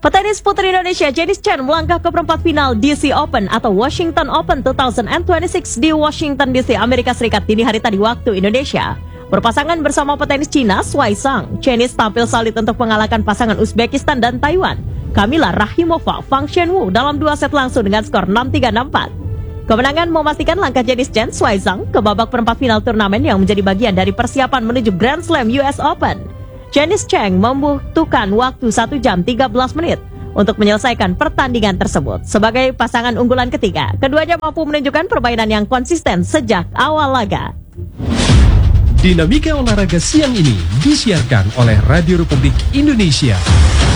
Petenis putri Indonesia Janice Chen melangkah ke perempat final DC Open atau Washington Open 2026 di Washington DC, Amerika Serikat dini hari tadi waktu Indonesia. Berpasangan bersama petenis Cina Shuai Zhang, Janice tampil solid untuk mengalahkan pasangan Uzbekistan dan Taiwan, Kamila Rahimova, Fang Xianwu dalam 2 set langsung dengan skor 6-3, 6-4. Kemenangan memastikan langkah Janice Chen Shuai Zhang ke babak perempat final turnamen yang menjadi bagian dari persiapan menuju Grand Slam US Open. Janice Chen membutuhkan waktu 1 jam 13 menit untuk menyelesaikan pertandingan tersebut. Sebagai pasangan unggulan ketiga, keduanya mampu menunjukkan permainan yang konsisten sejak awal laga. Dinamika olahraga siang ini disiarkan oleh Radio Republik Indonesia.